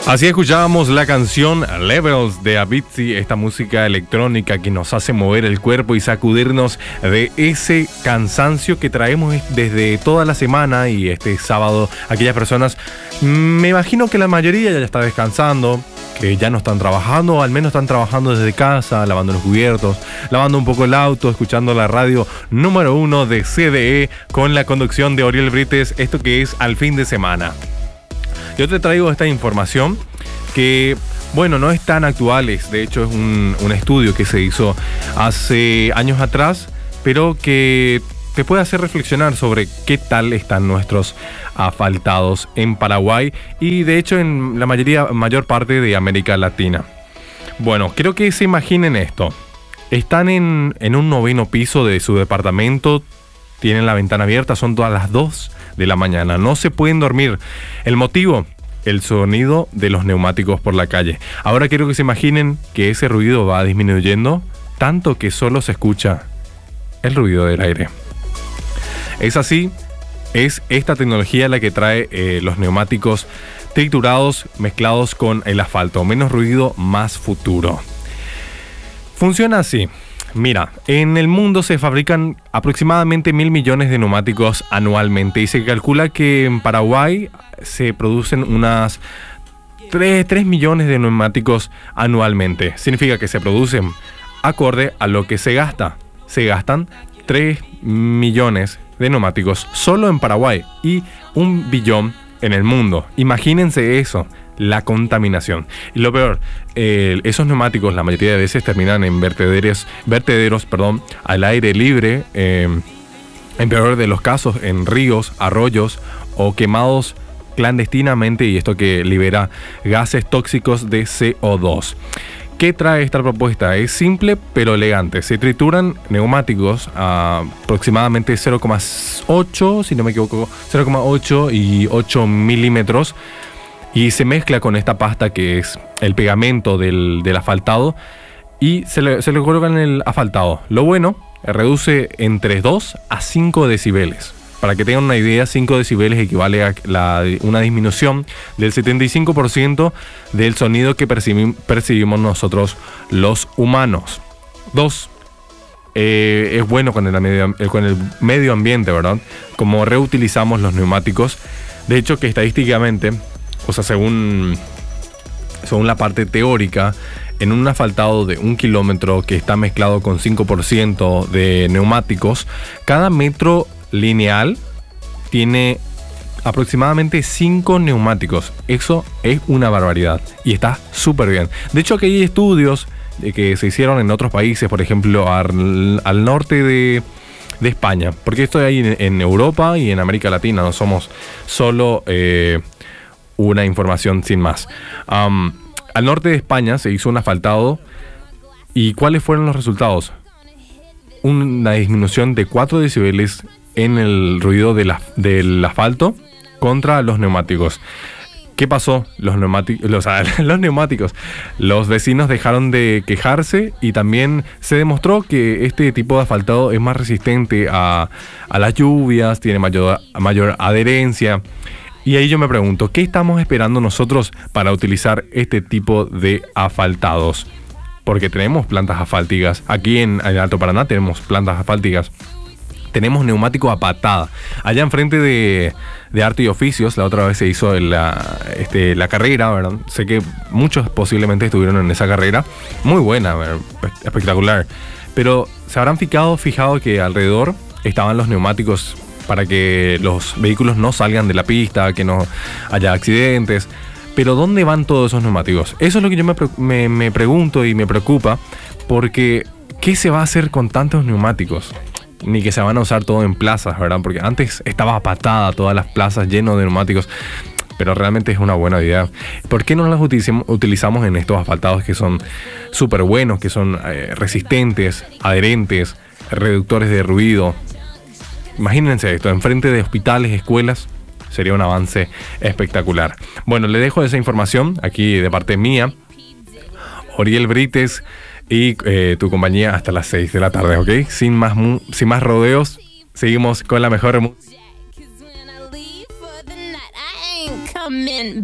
Así escuchábamos la canción Levels de Avicii, esta música electrónica que nos hace mover el cuerpo y sacudirnos de ese cansancio que traemos desde toda la semana. Y este sábado, aquellas personas, me imagino que la mayoría ya está descansando, que ya no están trabajando, o al menos están trabajando desde casa, lavando los cubiertos, lavando un poco el auto, escuchando la radio número 1 de CDE con la conducción de Oriel Brites, esto que es Al Fin de Semana. Yo te traigo esta información que, bueno, no es tan actual, de hecho es un estudio que se hizo hace años atrás, pero que te puede hacer reflexionar sobre qué tal están nuestros asfaltados en Paraguay y de hecho en la mayor parte de América Latina. Bueno, creo que se imaginen esto. Están en un 9º piso de su departamento, tienen la ventana abierta, son todas las 2 de la mañana, no se pueden dormir. El motivo, el sonido de los neumáticos por la calle. Ahora quiero que se imaginen que ese ruido va disminuyendo tanto que solo se escucha el ruido del aire. Es así, es esta tecnología la que trae los neumáticos triturados mezclados con el asfalto. Menos ruido, más futuro. Funciona así. Mira, en el mundo se fabrican aproximadamente 1.000 millones de neumáticos anualmente y se calcula que en Paraguay se producen unas 3 millones de neumáticos anualmente. Significa que se producen acorde a lo que se gasta. Se gastan 3 millones de neumáticos solo en Paraguay y 1 billón en el mundo. Imagínense eso. La contaminación. Y lo peor, esos neumáticos la mayoría de veces terminan en vertederos, al aire libre, en peor de los casos, en ríos, arroyos o quemados clandestinamente, y esto que libera gases tóxicos de CO2. ¿Qué trae esta propuesta? Es simple pero elegante. Se trituran neumáticos a aproximadamente 0,8, si no me equivoco, 0,8 y 8 milímetros. Y se mezcla con esta pasta que es el pegamento del asfaltado y se le coloca en el asfaltado. Lo bueno, reduce entre 2 a 5 decibeles. Para que tengan una idea, 5 decibeles equivale a una disminución del 75% del sonido que percibimos nosotros los humanos. 2. Es bueno con el medio ambiente, ¿verdad? Como reutilizamos los neumáticos. De hecho, que estadísticamente, o sea, según la parte teórica, en un asfaltado de 1 kilómetro que está mezclado con 5% de neumáticos, cada metro lineal tiene aproximadamente 5 neumáticos. Eso es una barbaridad y está súper bien. De hecho, aquí hay estudios que se hicieron en otros países, por ejemplo, al norte de España, porque esto hay en Europa y en América Latina, no somos solo una información sin más. Al norte de España se hizo un asfaltado. ¿Y cuáles fueron los resultados? Una disminución de 4 decibeles en el ruido del asfalto contra los neumáticos. ¿Qué pasó? Los neumáticos. Los vecinos dejaron de quejarse y también se demostró que este tipo de asfaltado es más resistente a las lluvias, tiene mayor adherencia. Y ahí yo me pregunto, ¿qué estamos esperando nosotros para utilizar este tipo de asfaltados? Porque tenemos plantas asfálticas. Aquí en Alto Paraná tenemos plantas asfálticas. Tenemos neumáticos a patada. Allá enfrente de Arte y Oficios, la otra vez se hizo la carrera, ¿verdad? Sé que muchos posiblemente estuvieron en esa carrera. Muy buena, ¿verdad? Espectacular. Pero se habrán fijado que alrededor estaban los neumáticos para que los vehículos no salgan de la pista, que no haya accidentes. Pero ¿dónde van todos esos neumáticos? Eso es lo que yo me pregunto y me preocupa, porque ¿qué se va a hacer con tantos neumáticos? Ni que se van a usar todo en plazas, ¿verdad? Porque antes estaba a patada todas las plazas llenas de neumáticos, pero realmente es una buena idea. ¿Por qué no las utilizamos en estos asfaltados que son súper buenos, que son resistentes, adherentes, reductores de ruido? Imagínense esto, enfrente de hospitales, escuelas, sería un avance espectacular. Bueno, le dejo esa información aquí de parte mía, Oriel Brites, y tu compañía hasta las 6 de la tarde, ¿ok? Sin más rodeos, seguimos con la mejor música.